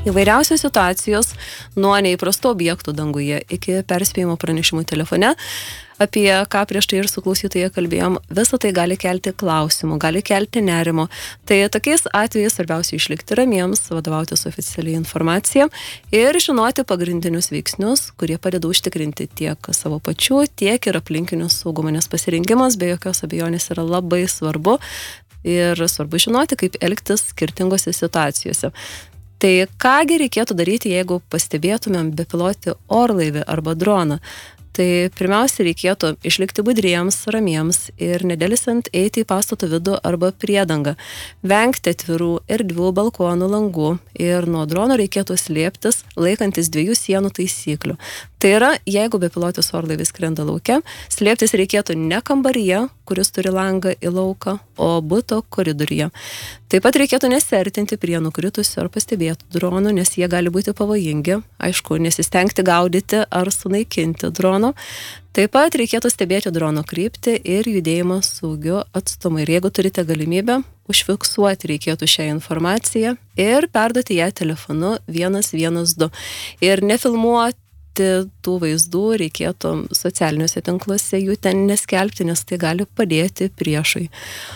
Įvairiausios situacijos, nuo neįprastų objektų danguje iki perspėjimo pranešimų telefone, apie ką prieš tai ir su klausytoje kalbėjom, visą tai gali kelti klausimų, gali kelti nerimo. Tai tokiais atvejais svarbiausia išlikti ramiems, vadovautis oficialiai informacija ir žinoti pagrindinius veiksnius, kurie padeda užtikrinti tiek savo pačių, tiek ir aplinkinių saugumą, nes pasirinkimas be jokios abejonės yra labai svarbu ir svarbu žinoti, kaip elgtis skirtingose situacijose. Tai kągi reikėtų daryti, jeigu pastebėtumėm bepilotį orlaivį arba droną? Tai pirmiausia, reikėtų išlikti budriems, ramiems ir nedelsiant eiti į pastato vidų arba priedangą. Vengti atvirų erdvių, balkonų, langų ir nuo drono reikėtų slėptis, laikantis 2 sienų taisyklių. Tai yra, jeigu bepilotis orlaivis skrenda lauke, slėptis reikėtų ne kambaryje, kuris turi langą į lauką, o buto koridoriuje. Taip pat reikėtų nesiartinti prie nukritusių ar pastebėtų dronų, nes jie gali būti pavojingi. Aišku, nesistengti gaudyti ar sunaikinti drono. Taip pat reikėtų stebėti drono kryptį ir judėjimą saugiu atstumu. Ir jeigu turite galimybę, užfiksuoti reikėtų šią informaciją ir perduoti ją telefonu 112. Ir nefilmuoti tų vaizdų reikėtų socialiniuose tinkluose, jų ten neskelbti, nes tai gali padėti priešui.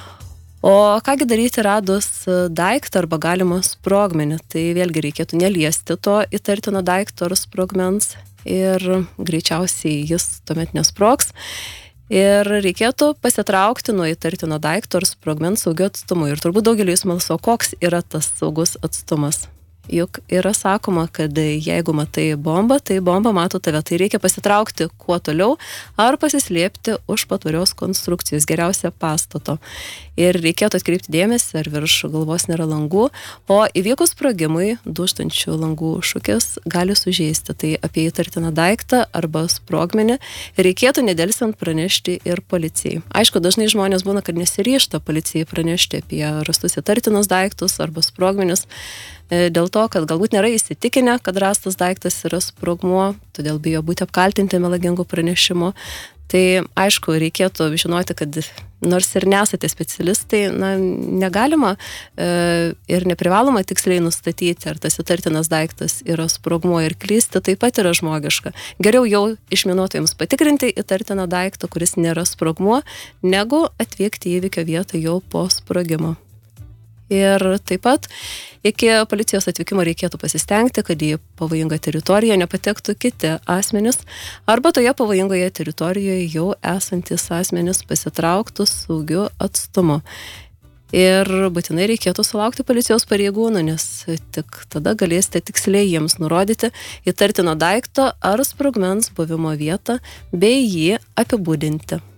O kągi daryti radus daiktą arba galimą sprogmenį? Tai vėlgi reikėtų neliesti to įtartino daikto ar sprogmens ir greičiausiai jis tuomet nesprogs. Ir reikėtų pasitraukti nuo įtartino daikto ar sprogmens saugiu atstumu. Ir turbūt daugeliui smalsu, koks yra tas saugus atstumas. Juk yra sakoma, kad jeigu matai bombą, tai bomba mato tave. Tai reikia pasitraukti kuo toliau ar pasislėpti už patvarios konstrukcijos, geriausia pastato. Ir reikėtų atkreipti dėmesį, ar virš galvos nėra langų, o įvykus sprogimui dūžtančių langų šukės gali sužeisti. Tai apie įtartiną daiktą arba sprogmenį reikėtų nedelsiant pranešti ir policijai. Aišku, dažnai žmonės būna, kad nesiryžta policijai pranešti apie rastus įtartinus daiktus arba sprogmenis, dėl to, kad galbūt nėra įsitikinę, kad rastas daiktas yra sprogmuo, todėl bijo būti apkaltinti melagingų pranešimų. Tai aišku, reikėtų žinoti, kad nors ir nesate specialistai, negalima ir neprivaloma tiksliai nustatyti, ar tas įtartinas daiktas yra sprogmuo, ir klysti taip pat yra žmogiška. Geriau jau išminuotojams patikrinti įtartiną daiktą, kuris nėra sprogmuo, negu atvykti į įvykio vietą jau po sprogimo. Ir taip pat iki policijos atvykimo reikėtų pasistengti, kad į pavojingą teritoriją nepatektų kiti asmenys, arba toje pavojingoje teritorijoje jau esantis asmenys pasitrauktų saugiu atstumu. Ir būtinai reikėtų sulaukti policijos pareigūnų, nes tik tada galėsite tiksliai jiems nurodyti įtartino daikto ar sprogmens buvimo vietą bei jį apibūdinti.